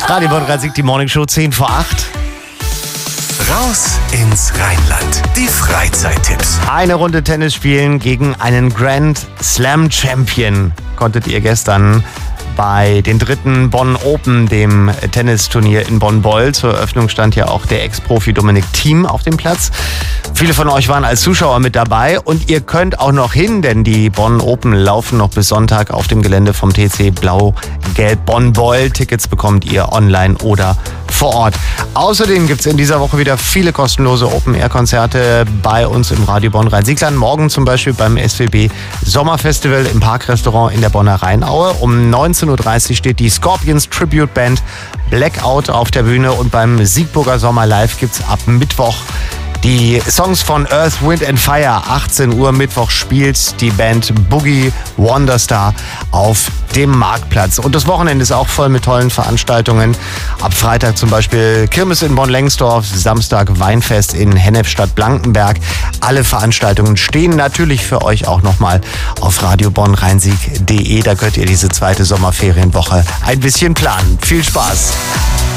Radio Bonn Rhein-Sieg, die Morning Show 10 vor 8. Raus ins Rheinland. Die Freizeittipps. Eine Runde Tennis spielen gegen einen Grand Slam Champion konntet ihr gestern bei den dritten Bonn Open, dem Tennisturnier in Bonn-Boll. Zur Eröffnung stand ja auch der Ex-Profi Dominic Thiem auf dem Platz. Viele von euch waren als Zuschauer mit dabei und ihr könnt auch noch hin, denn die Bonn Open laufen noch bis Sonntag auf dem Gelände vom TC Blau-Gelb Bonn-Boll. Tickets bekommt ihr online oder vor Ort. Außerdem gibt es in dieser Woche wieder viele kostenlose Open-Air-Konzerte bei uns im Radio Bonn Rhein-Sieg-Land. Morgen zum Beispiel beim SWB Sommerfestival im Parkrestaurant in der Bonner Rheinaue. Um 19:30 Uhr steht die Scorpions Tribute Band Blackout auf der Bühne und beim Siegburger Sommer Live gibt's ab Mittwoch die Songs von Earth, Wind and Fire. 18 Uhr Mittwoch spielt die Band Boogie Wonderstar auf dem Marktplatz. Und das Wochenende ist auch voll mit tollen Veranstaltungen. Ab Freitag zum Beispiel Kirmes in Bonn-Lengsdorf, Samstag Weinfest in Hennefstadt-Blankenberg. Alle Veranstaltungen stehen natürlich für euch auch nochmal auf radiobonnrheinsieg.de. Da könnt ihr diese zweite Sommerferienwoche ein bisschen planen. Viel Spaß!